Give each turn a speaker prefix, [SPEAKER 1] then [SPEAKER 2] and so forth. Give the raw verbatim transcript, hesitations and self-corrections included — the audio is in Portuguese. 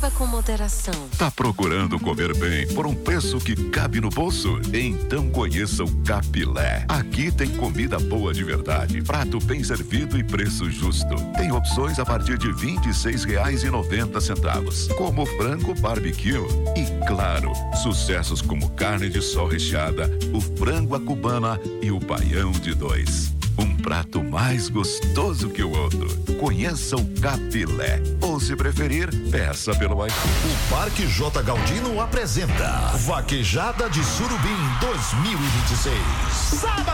[SPEAKER 1] Beba com moderação.
[SPEAKER 2] Tá procurando comer bem por um preço que cabe no bolso? Então conheça o Capilé. Aqui tem comida boa de verdade, prato bem servido e preço justo. Tem opções a partir de vinte e seis reais e noventa centavos, como frango barbecue e, claro, sucessos como carne de sol recheada, o frango à cubana e o baião de dois. Um prato mais gostoso que o outro. Conheça o Capilé. Ou, se preferir, peça pelo iFood.
[SPEAKER 3] O Parque J. Galdino apresenta Vaquejada de Surubim dois mil e vinte e seis. Sábado